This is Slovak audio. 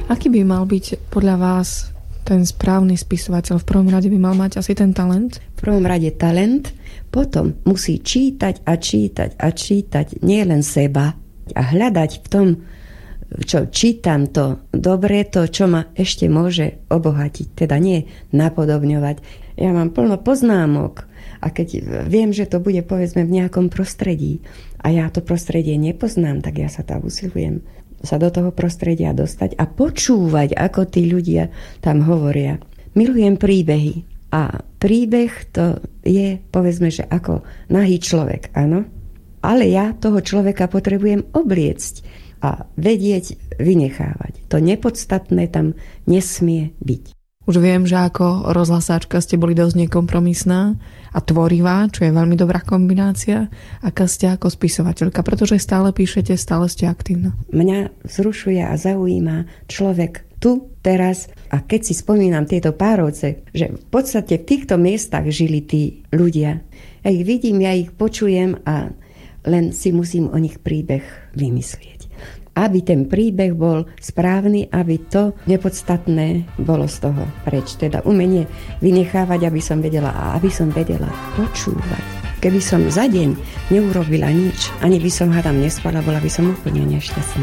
Aký by mal byť podľa vás ten správny spisovateľ? V prvom rade by mal mať asi ten talent? V prvom rade talent, potom musí čítať a čítať a čítať nielen seba a hľadať v tom, čo čítam, to dobré, to, čo ma ešte môže obohatiť. Teda nie napodobňovať. Ja mám plno poznámok a keď viem, že to bude povedzme v nejakom prostredí a ja to prostredie nepoznám, tak ja sa tam usilujem sa do toho prostredia dostať a počúvať, ako tí ľudia tam hovoria. Milujem príbehy a príbeh to je, povedzme, že ako nahý človek, áno? Ale ja toho človeka potrebujem obliecť a vedieť vynechávať. To nepodstatné tam nesmie byť. Už viem, že ako rozhlasáčka ste boli dosť nekompromisná a tvorivá, čo je veľmi dobrá kombinácia. Aká ste ako spisovateľka, pretože stále píšete, stále ste aktívna. Mňa vzrušuje a zaujíma človek tu, teraz. A keď si spomínam tieto Párovce, že v podstate v týchto miestach žili tí ľudia. Ja ich vidím, ja ich počujem a len si musím o nich príbeh vymyslieť. Aby ten príbeh bol správny, aby to nepodstatné bolo z toho preč. Teda umenie vynechávať, aby som vedela a aby som vedela počúvať. Keby som za deň neurobila nič, ani by som hádam nespala, bola by som úplne nešťastná.